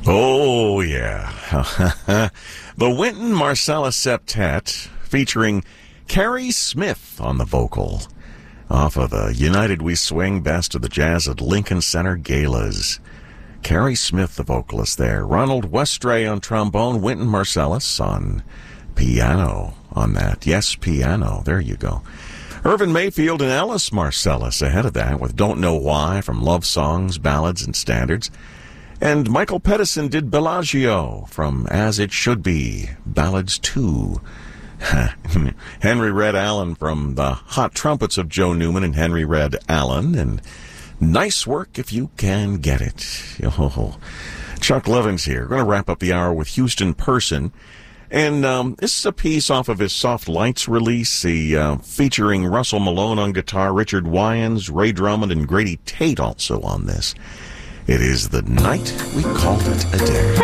Oh, yeah. The Wynton Marsalis Septet featuring Carrie Smith on the vocal off of the United We Swing Best of the Jazz at Lincoln Center Galas. Carrie Smith, the vocalist there. Ronald Westray on trombone. Wynton Marsalis on piano on that. Yes, piano. There you go. Irvin Mayfield and Ellis Marsalis ahead of that with Don't Know Why from Love Songs, Ballads, and Standards. And Michael Pedersen did Bellagio from As It Should Be, Ballads 2. Henry Red Allen from the Hot Trumpets of Joe Newman and Henry Red Allen. And Nice Work If You Can Get It. Oh. Chuck Levins here. We're going to wrap up the hour with Houston Person. And this is a piece off of his Soft Lights release, featuring Russell Malone on guitar, Richard Wyans, Ray Drummond, and Grady Tate also on this. It is The Night We Called It a Day.